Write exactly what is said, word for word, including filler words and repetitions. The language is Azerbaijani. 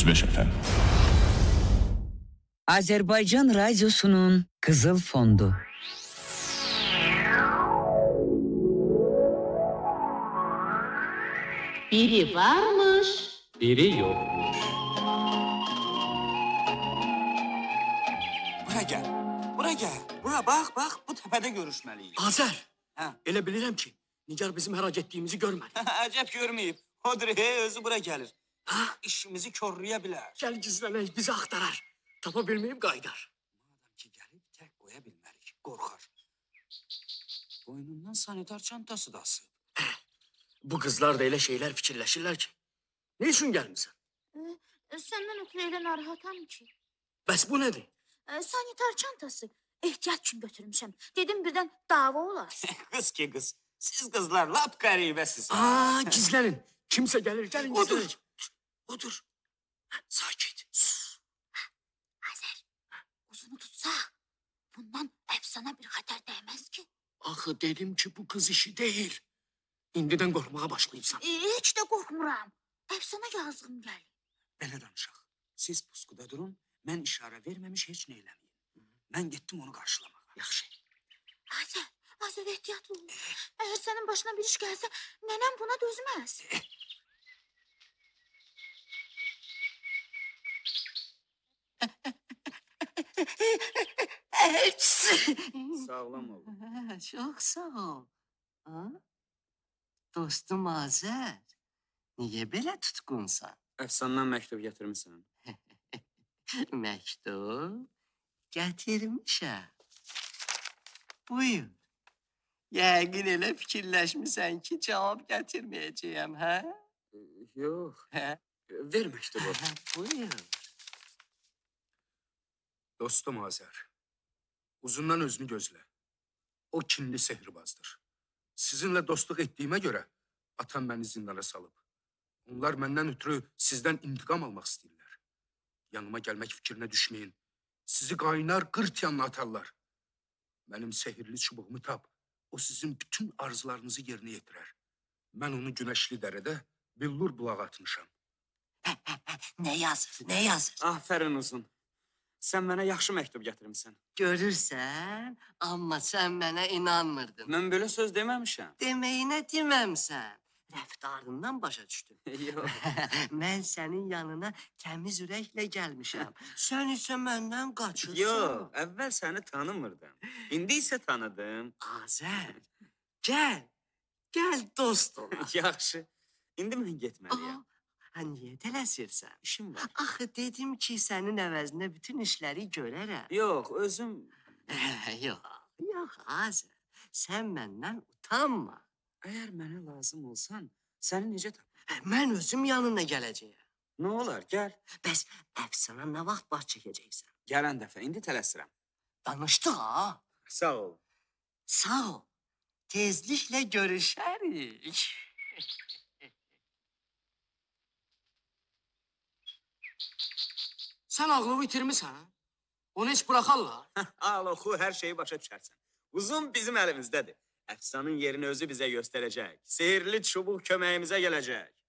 otuz beş F M. Azerbaycan Radyosu'nun Kızıl Fondu. Biri varmış, biri yokmuş. Bura gel, bura gel. Bura bak, bak bu tepede görüşmeliyiz. Azer, Ha. elə bilirəm ki, Nigar bizim hərc etdiyimizi görmədi. Acep görmeyip. Odur he, özü bura gelir. Ha? İşimizi körleyebilir. Gəl gizlənək, bizi axtarar. Tapa bilməyib qaydar. Madem ki gelip tek koyabilmelik, korkar. Boynundan sanitar çantası da asıb. Bu qızlar da elə şeylər fikirləşirlər ki. Ne üçün gəlmisən? Ee, senden ötürü elə narahatam ki. Bəs bu nədir? Ee, sanitar çantası. Ehtiyat üçün götürmüşəm. Dedim birdən dava olar. Kız ki kız. Siz kızlar lap garibesiz. Aa, gizlənin. Kimsə gəlir, gəlin Odur. gizlənək. Odur. Hə, sakit. Azer, uzunu tutsa bundan efsana bir xətər dəymez ki. Axı dedim ki, bu qız işi deyil. İndidən qorxmağa başlayıbsan. Ee, heç də qorxmuram. Efsana yazığım gəlir. Belə danışaq. Siz puskuda durun, mən işarə verməmiş heç nə eləməyin. Mən getdim onu qarşılamağa. Yaxşı. Azer, Azer ehtiyatlı ol. Eğer senin başına bir iş gelse nenem buna dözmez. Sağlam ol. Hə, çox sağ ol. Ha? Dostum Azər, niyə belə tutqunsan? Əfsandan məktub gətirmisən. Məktub gətirmişəm. Buyur. Yəqin elə fikirləşmisən ki, cavab gətirməyəcəyəm, hə? Yox. Hə? Ver məktubu. Hə, buyur. Dostum Azər, uzundan özünü gözlə. O kinli sehirbazdır. Sizinlə dostluq etdiyimə görə atam məni zindana salıb. Onlar məndən ötürü sizdən intiqam almaq istəyirlər. Yanıma gəlmək fikrinə düşməyin. Sizi qaynar qırt yanına atarlar. Mənim sehirli çubuğumu tap. O sizin bütün arzularınızı yerinə yetirər. Mən onu Günəşli dərədə billur bulağa atmışam. Nə yazır, nə yazır? Aferin uzun. Sən mənə yaxşı məktub gətirmisən. Görürsən, amma sən mənə inanmırdın. Mən belə söz deməmişəm. Deməyinə deməmsən. Rəftarından başa düşdüm. Yox. Mən sənin yanına təmiz ürəklə gəlmişəm. Sən isə məndən qaçırsan. Yox, əvvəl səni tanımırdım. İndi isə tanıdım. Azər, gəl. Gəl dost olaq. Yaxşı. İndi mən getməliyəm. Hə, niyə tələsirsən? İşim var. Axı dedim ki, sənin əvəzində bütün işləri görərəm. Yox, özüm... Yox, yox Azər. Sən məndən utanma. Əgər mənə lazım olsan, səni necə tapım? Mən özüm yanına gələcəyəm. Nə olar, gəl. Bəs əfsana nə vaxt baş çəkəcəksən? Gələn dəfə, indi tələsirəm. Danışdıq ha? Sağ ol. Sağ ol. Tezliklə görüşərik. Sən ağlını itirmisən? Onu heç buraxarlar. Al oxu, hər şeyi başa düşərsən. Uzun bizim əlimizdədir. Əfsanın yerini özü bizə göstərəcək. Sehirli çubuq köməyimizə gələcək.